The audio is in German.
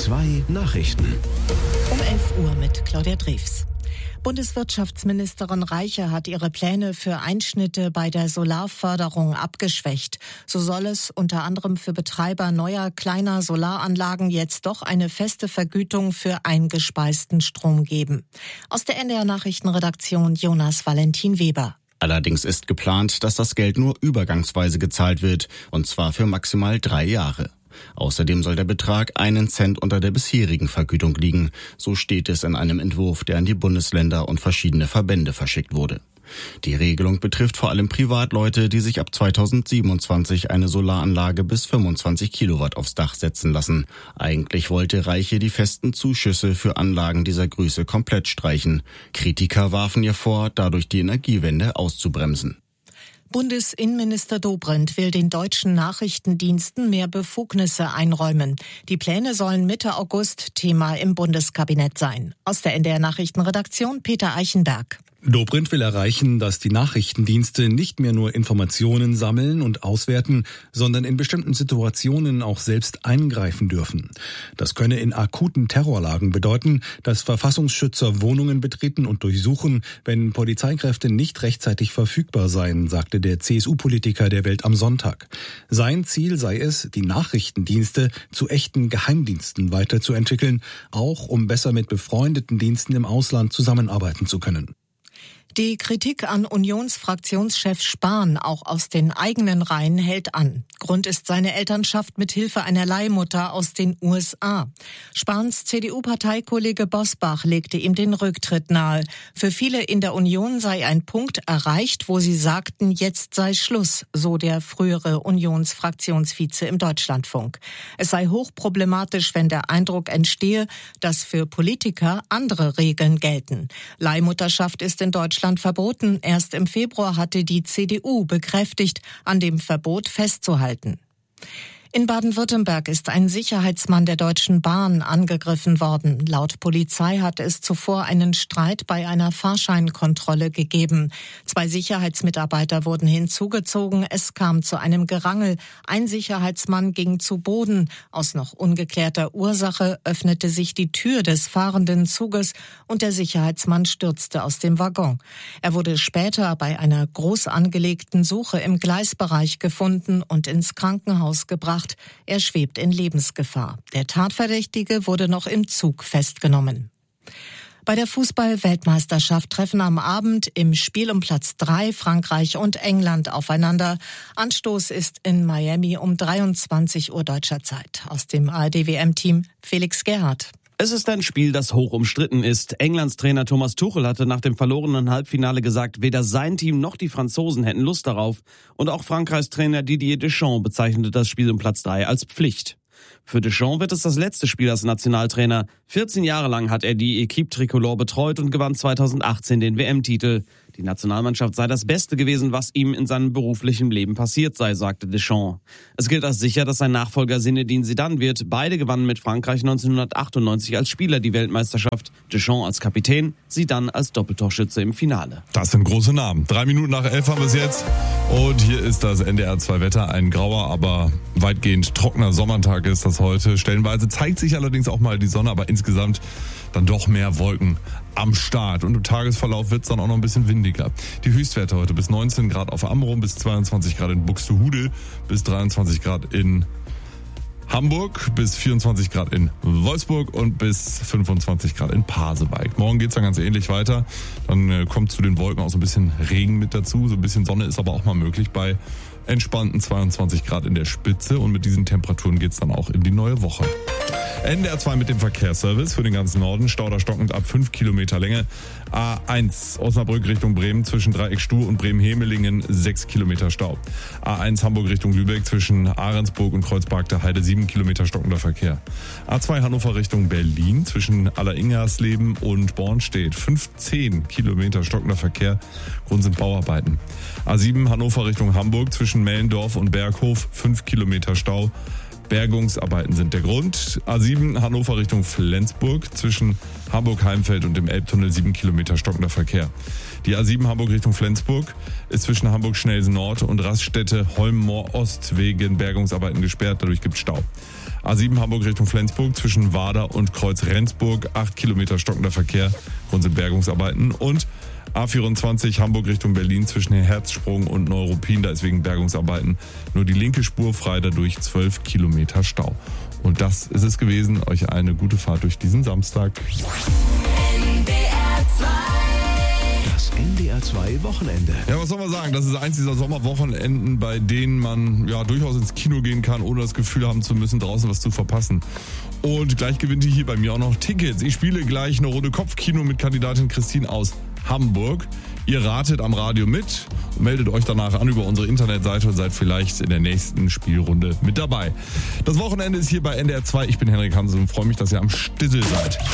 2 Nachrichten. Um 11 Uhr mit Claudia Drews. Bundeswirtschaftsministerin Reiche hat ihre Pläne für Einschnitte bei der Solarförderung abgeschwächt. So soll es unter anderem für Betreiber neuer, kleiner Solaranlagen jetzt doch eine feste Vergütung für eingespeisten Strom geben. Aus der NDR Nachrichtenredaktion Jonas Valentin Weber. Allerdings ist geplant, dass das Geld nur übergangsweise gezahlt wird, und zwar für maximal 3 Jahre. Außerdem soll der Betrag 1 Cent unter der bisherigen Vergütung liegen. So steht es in einem Entwurf, der an die Bundesländer und verschiedene Verbände verschickt wurde. Die Regelung betrifft vor allem Privatleute, die sich ab 2027 eine Solaranlage bis 25 Kilowatt aufs Dach setzen lassen. Eigentlich wollte Reiche die festen Zuschüsse für Anlagen dieser Größe komplett streichen. Kritiker warfen ihr vor, dadurch die Energiewende auszubremsen. Bundesinnenminister Dobrindt will den deutschen Nachrichtendiensten mehr Befugnisse einräumen. Die Pläne sollen Mitte August Thema im Bundeskabinett sein. Aus der NDR Nachrichtenredaktion Peter Eichenberg. Dobrindt will erreichen, dass die Nachrichtendienste nicht mehr nur Informationen sammeln und auswerten, sondern in bestimmten Situationen auch selbst eingreifen dürfen. Das könne in akuten Terrorlagen bedeuten, dass Verfassungsschützer Wohnungen betreten und durchsuchen, wenn Polizeikräfte nicht rechtzeitig verfügbar seien, sagte der CSU-Politiker der Welt am Sonntag. Sein Ziel sei es, die Nachrichtendienste zu echten Geheimdiensten weiterzuentwickeln, auch um besser mit befreundeten Diensten im Ausland zusammenarbeiten zu können. Die Kritik an Unionsfraktionschef Spahn, auch aus den eigenen Reihen, hält an. Grund ist seine Elternschaft mit Hilfe einer Leihmutter aus den USA. Spahns CDU-Parteikollege Bosbach legte ihm den Rücktritt nahe. Für viele in der Union sei ein Punkt erreicht, wo sie sagten, jetzt sei Schluss, so der frühere Unionsfraktionsvize im Deutschlandfunk. Es sei hochproblematisch, wenn der Eindruck entstehe, dass für Politiker andere Regeln gelten. Leihmutterschaft ist in Deutschland verboten. Erst im Februar hatte die CDU bekräftigt, an dem Verbot festzuhalten. In Baden-Württemberg ist ein Sicherheitsmann der Deutschen Bahn angegriffen worden. Laut Polizei hat es zuvor einen Streit bei einer Fahrscheinkontrolle gegeben. 2 Sicherheitsmitarbeiter wurden hinzugezogen. Es kam zu einem Gerangel. Ein Sicherheitsmann ging zu Boden. Aus noch ungeklärter Ursache öffnete sich die Tür des fahrenden Zuges und der Sicherheitsmann stürzte aus dem Waggon. Er wurde später bei einer groß angelegten Suche im Gleisbereich gefunden und ins Krankenhaus gebracht. Er schwebt in Lebensgefahr. Der Tatverdächtige wurde noch im Zug festgenommen. Bei der Fußball-Weltmeisterschaft treffen am Abend im Spiel um Platz 3 Frankreich und England aufeinander. Anstoß ist in Miami um 23 Uhr deutscher Zeit. Aus dem ARD-WM-Team Felix Gerhardt. Es ist ein Spiel, das hoch umstritten ist. Englands Trainer Thomas Tuchel hatte nach dem verlorenen Halbfinale gesagt, weder sein Team noch die Franzosen hätten Lust darauf. Und auch Frankreichs Trainer Didier Deschamps bezeichnete das Spiel um Platz 3 als Pflicht. Für Deschamps wird es das letzte Spiel als Nationaltrainer. 14 Jahre lang hat er die Équipe Tricolore betreut und gewann 2018 den WM-Titel. Die Nationalmannschaft sei das Beste gewesen, was ihm in seinem beruflichen Leben passiert sei, sagte Deschamps. Es gilt als sicher, dass sein Nachfolger Zinedine Zidane wird. Beide gewannen mit Frankreich 1998 als Spieler die Weltmeisterschaft. Deschamps als Kapitän, Zidane als Doppeltorschütze im Finale. Das sind große Namen. 3 Minuten nach 11 haben wir es jetzt. Und hier ist das NDR 2 Wetter. Ein grauer, aber weitgehend trockener Sommertag ist das heute. Stellenweise zeigt sich allerdings auch mal die Sonne, aber insgesamt dann doch mehr Wolken am Start. Und im Tagesverlauf wird es dann auch noch ein bisschen windiger. Die Höchstwerte heute bis 19 Grad auf Amrum, bis 22 Grad in Buxtehude, bis 23 Grad in Hamburg, bis 24 Grad in Wolfsburg und bis 25 Grad in Pasewalk. Morgen geht's dann ganz ähnlich weiter. Dann kommt zu den Wolken auch so ein bisschen Regen mit dazu. So ein bisschen Sonne ist aber auch mal möglich bei entspannten 22 Grad in der Spitze. Und mit diesen Temperaturen geht's dann auch in die neue Woche. NDR 2 mit dem Verkehrsservice für den ganzen Norden. Stauder stockend ab 5 Kilometer Länge. A1 Osnabrück Richtung Bremen zwischen Dreieck Stuh und Bremen-Hemelingen 6 Kilometer Stau. A1 Hamburg Richtung Lübeck zwischen Ahrensburg und Kreuzberg der Heide 7 Kilometer stockender Verkehr. A2 Hannover Richtung Berlin zwischen Alleringersleben und Bornstedt 15 Kilometer stockender Verkehr. Grund sind Bauarbeiten. A7 Hannover Richtung Hamburg zwischen Mellendorf und Berghof 5 Kilometer Stau. Bergungsarbeiten sind der Grund. A7 Hannover Richtung Flensburg. Zwischen Hamburg-Heimfeld und dem Elbtunnel 7 Kilometer stockender Verkehr. Die A7 Hamburg Richtung Flensburg ist zwischen Hamburg-Schnelsen Nord und Raststätte Holm-Moor-Ost wegen Bergungsarbeiten gesperrt. Dadurch gibt es Stau. A7 Hamburg Richtung Flensburg zwischen Wader und Kreuz Rendsburg. 8 Kilometer stockender Verkehr. Grund sind Bergungsarbeiten. Und A24 Hamburg Richtung Berlin zwischen Herzsprung und Neuruppin. Da ist wegen Bergungsarbeiten nur die linke Spur frei, dadurch 12 Kilometer Stau. Und das ist es gewesen. Euch eine gute Fahrt durch diesen Samstag. Das NDR 2 Wochenende. Ja, was soll man sagen? Das ist eins dieser Sommerwochenenden, bei denen man ja durchaus ins Kino gehen kann, ohne das Gefühl haben zu müssen, draußen was zu verpassen. Und gleich gewinnt ihr hier bei mir auch noch Tickets. Ich spiele gleich eine Runde Kopfkino mit Kandidatin Christine aus Hamburg. Ihr ratet am Radio mit und meldet euch danach an über unsere Internetseite und seid vielleicht in der nächsten Spielrunde mit dabei. Das Wochenende ist hier bei NDR 2. Ich bin Henrik Hansen und freue mich, dass ihr am Stissel seid.